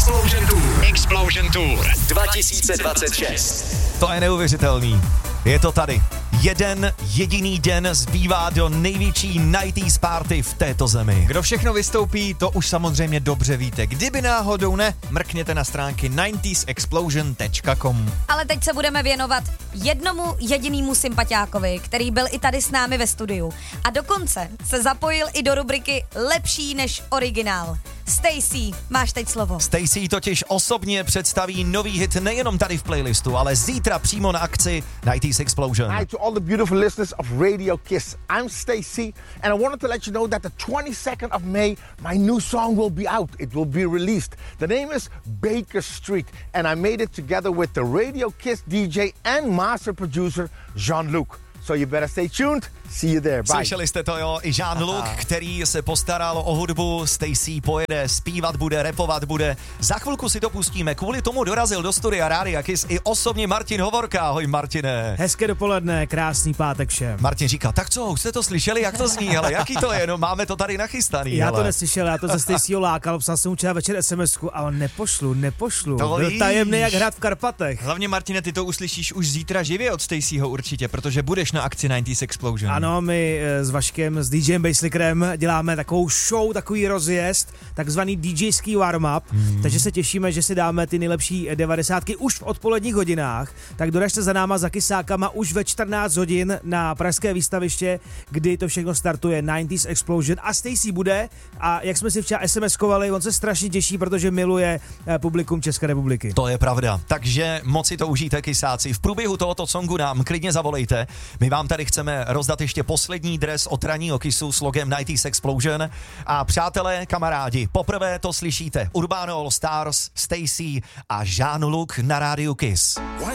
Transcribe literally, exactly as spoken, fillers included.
Explosion Tour. Explosion Tour dva tisíce dvacet šest. To je neuvěřitelný. Je to tady. Jeden jediný den zbývá do největší nineties party v této zemi. Kdo všechno vystoupí, to už samozřejmě dobře víte. Kdyby náhodou ne, mrkněte na stránky nineties explosion tečka com. Ale teď se budeme věnovat jednomu jedinému sympatiákovi, který byl i tady s námi ve studiu. A dokonce se zapojil i do rubriky Lepší než originál. Stacey, máš teď slovo. Stacey totiž osobně představí nový hit nejenom tady v playlistu, ale zítra přímo na akci nineties Explosion. Hi to all the beautiful listeners of Radio Kiss. I'm Stacey and I wanted to let you know that the twenty-second of May my new song will be out. It will be released. The name is Baker Street and I made it together with the Radio Kiss D J and master producer Jean-Luc. So you better stay tuned. See you there. Bye. Slyšeli jste to, jo? I Jean-Luc, který se postaral o hudbu. Stacey pojede, zpívat bude, rapovat bude. Za chvilku si to pustíme. Kvůli tomu dorazil do studia Rádia Kiss i osobně Martin Hovorka. Ahoj, Martine. Hezké dopoledne, krásný pátek všem. Martin říká, tak co, už jste to slyšeli, jak to zní, ale jaký to je, no máme to tady nachystaný. Já hele. to neslyšel, já to ze Staceyho lákal, psal jsem mu včera večer es em esku a on nepošlu, nepošlu. To Byl víš. tajemný jak hrát v Karpatech. Hlavně, Martine, ty to uslyšíš už zítra živě od Staceyho určitě, protože budeš na akci nineties Explosion. Ano, my s Vaškem, s DJem Basslickerem děláme takovou show, takový rozjezd, takzvaný DJský warm-up, hmm. takže se těšíme, že si dáme ty nejlepší devadesátky už v odpoledních hodinách, tak doražte za náma za Kysákama už ve čtrnáct hodin na pražské výstaviště, kdy to všechno startuje nineties Explosion a Stacey bude a jak jsme si včera es em eskovali, on se strašně těší, protože miluje publikum České republiky. To je pravda, takže moc si to užijte, Kysáci. V průběhu tohoto songu nám klidně zavolejte, my vám tady chceme rozdat ještě poslední dres od ranního Kissu s logem nineties Explosion a přátelé, kamarádi, poprvé to slyšíte Urbano All Stars, Stacey a Jean-Luc na rádiu Kiss.